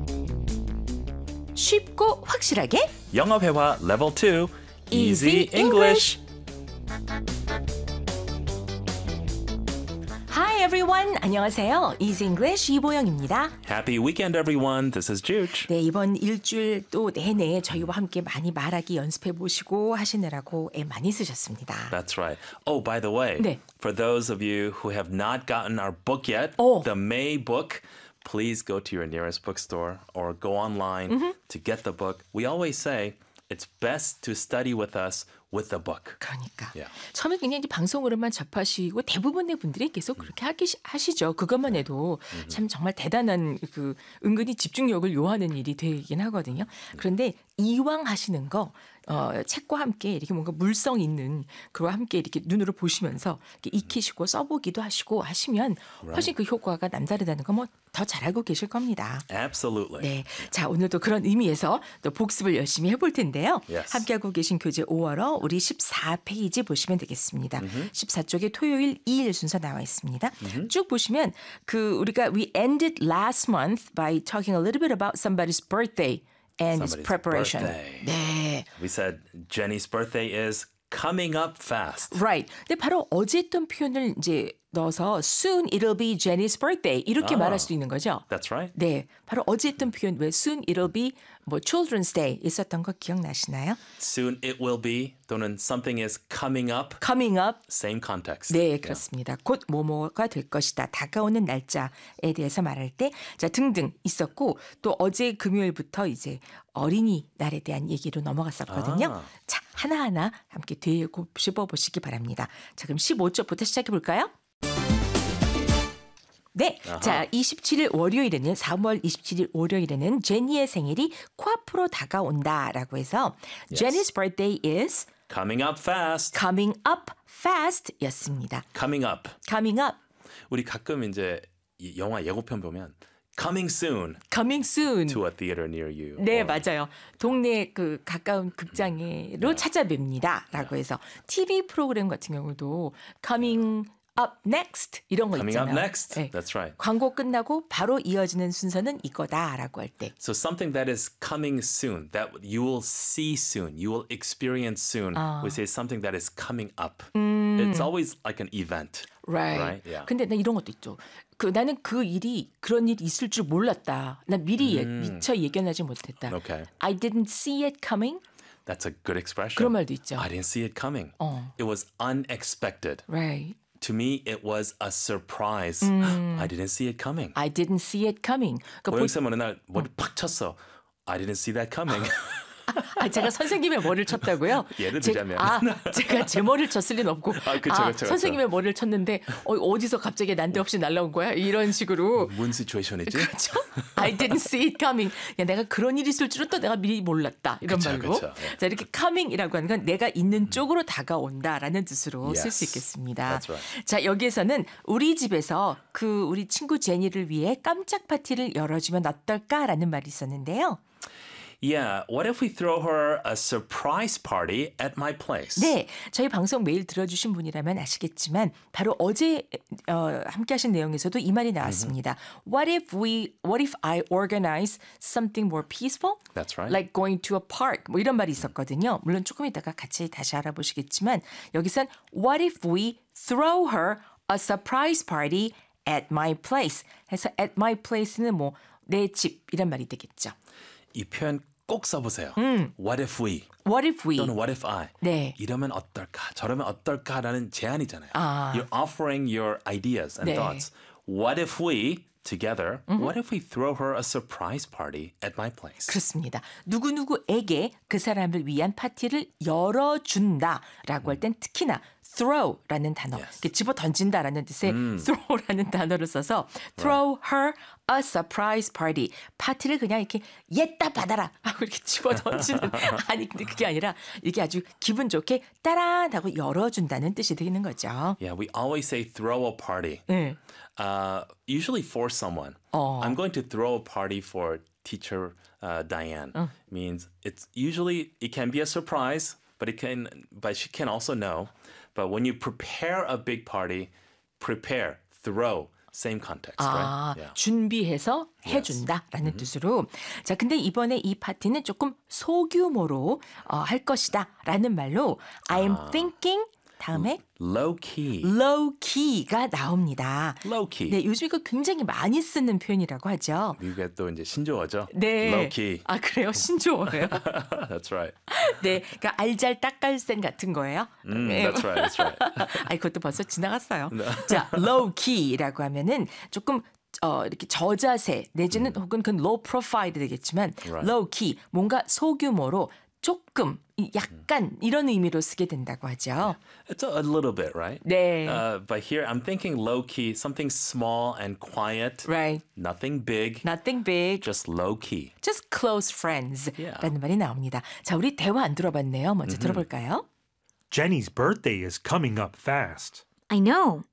쉽고 확실하게 영어 회화 level 2 Easy English. Hi everyone. 안녕하세요. Easy English 이보영입니다. Happy weekend, everyone. This is Juge. 네, 이번 일주일 또 내내 저희와 함께 많이 말하기 연습해 보시고 하시느라고 애 많이 쓰셨습니다. That's right. Oh, by the way, 네. for those of you who have not gotten our book yet, the May book, please go to your nearest bookstore or go online to get the book. We always say it's best to study with us with the book. 그러니까 Yeah. 처음에 그냥 이제 방송으로만 접하시고 대부분의 분들이 계속 그렇게 하시죠. 그것만 해도 참 정말 대단한 그 은근히 집중력을 요하는 일이 되긴 하거든요. 그런데 이왕 하시는 거 책과 함께 이렇게 뭔가 물성 있는 그와 함께 이렇게 눈으로 보시면서 이렇게 익히시고 써보기도 하시고 하시면 훨씬 그 효과가 남다르다는 거 뭐 더 잘 알고 계실 겁니다. Absolutely. 네, 자 오늘도 그런 의미에서 또 복습을 열심히 해볼 텐데요. Yes. 함께하고 계신 교재 5월어 우리 14페이지 보시면 되겠습니다. 14쪽에 토요일 2일 순서 나와 있습니다. 쭉 보시면 그 우리가 we ended last month by talking a little bit about somebody's birthday and its Somebody's preparation. birthday. 네, We said Jenny's birthday is coming up fast. right. 근데 바로 어제 했던 표현을 이제 넣어서 soon it'll be Jenny's birthday 이렇게 말할 수도 있는 거죠. That's right. 네, 바로 어제 했던 표현 왜 soon it'll be 뭐 Children's Day 있었던 거 기억나시나요? Soon it will be 또는 something is coming up. Coming up. Same context. 네, 그렇습니다. 곧 뭐뭐가 될 것이다. 다가오는 날짜에 대해서 말할 때, 자 등등 있었고 또 어제 금요일부터 이제 어린이날에 대한 얘기로 넘어갔었거든요. 자 하나하나 함께 되짚어 보시기 바랍니다. 자 그럼 15쪽부터 시작해 볼까요? 네, 자 27일 월요일에는 4월 27일 월요일에는 제니의 생일이 코앞으로 다가온다라고 해서 Jenny's birthday is Coming up fast. coming up fast였습니다. Coming up. Coming up, 우리 가끔 이제 이 영화 예고편 보면 coming soon coming soon. to a theater near you. 네, or 맞아요. 동네 그 가까운 극장으로 찾아뵙니다라고 해서 TV 프로그램 같은 경우도 coming up next 이런 거 Coming 있잖아요. up next. 네. That's right. 광고 끝나고 바로 이어지는 순서는 이거다라고 할 때. So something that is coming soon, that you will see soon, you will experience soon. We say something that is coming up. It's always like an event. Right. Yeah. 근데 나 이런 것도 있죠. 나는 그 일이 그런 일이 있을 줄 몰랐다. 나 미리 미처 예견하지 못했다. Okay. I didn't see it coming. That's a good expression. 그런 말도 있죠. I didn't see it coming. It was unexpected. Right. To me, it was a surprise. I didn't see it coming. I didn't see it coming. 그러니까 고영쌤 어느 날 머리 팍 쳤어. I didn't see that coming. 제가 선생님의 머리를 쳤다고요? 예를 들자면. 제가 제 머리를 쳤을 리는 없고 그쵸. 선생님의 머리를 쳤는데 어디서 갑자기 난데없이 날라온 거야? 이런 식으로. 뭔 시츄에이션이지? 그렇죠? I didn't see it coming. 야, 내가 그런 일이 있을 줄은 또 내가 미리 몰랐다. 이런 말로. 그쵸. 자, 이렇게 coming이라고 하는 건 내가 있는 쪽으로 다가온다라는 뜻으로 쓸 수 Yes. 있겠습니다. That's right. 자, 여기에서는 우리 집에서 그 우리 친구 제니를 위해 깜짝 파티를 열어주면 어떨까라는 말이 있었는데요. Yeah, what if we throw her a surprise party at my place? 네, 저희 방송 매일 들어주신 분이라면 아시겠지만 바로 어제 함께하신 내용에서도 이 말이 나왔습니다. What if I organize something more peaceful? That's right. Like going to a park. 뭐 이런 말이 있었거든요. 물론 조금 이따가 같이 다시 알아보시겠지만 여기선 What if we throw her a surprise party at my place? 해서 at my place는 뭐 내 집 이란 말이 되겠죠. 이 표현 꼭 써보세요. What if we? What if we? 또는 what if I? 네. 이러면 어떨까? 저러면 어떨까라는 제안이잖아요. You're offering your ideas and 네. thoughts. What if we together? What if we throw her a surprise party at my place? 그렇습니다. 누구누구에게 그 사람을 위한 파티를 열어준다라고 할 땐 특히나 throw라는 단어, Yes. 집어 던진다라는 뜻의 throw라는 단어를 써서 throw her a surprise party. 파티를 그냥 이렇게 옛다 받아라 하고 이렇게 집어 던지는 아니 근데 그게 아니라 이게 아주 기분 좋게 따란 하고 열어준다는 뜻이 되는 거죠. Yeah, we always say throw a party. 네. Usually for someone. I'm going to throw a party for teacher Diane. Means it can be a surprise, but she can also know. But when you prepare a big party, throw. Same context, 아, right? Yeah. 준비해서 해준다라는 뜻으로. 자, 근데 이번에 이 파티는 조금 소규모로 할 것이다라는 말로 I'm thinking 다음에 Low key. low key가 나옵니다. Low key. 네, 요즘 이거 굉장히 많이 쓰는 표현이라고 하죠. 미국의 또 이제 신조어죠. 네. Low key. 아, 그래요? 신조어예요? That's right. 네, 그러니까 알잘딱깔센 같은 거예요. That's right. That's right. 아, 그것도 벌써 지나갔어요. 자, low key라고 하면은 조금 이렇게 저자세 내지는 혹은 그 low profile 되겠지만 Right. low key 뭔가 소규모로 조금 약간 이런 의미로 쓰게 된다고 하죠. It's a little bit, right? 네. But here I'm thinking low key, something small and quiet. Right. Nothing big. Nothing big. Just low key. Just close friends. Yeah. 라는 말이 나옵니다. 자, 우리 대화 안 들어봤네요. 먼저 들어볼까요? Jenny's birthday is coming up fast. I know.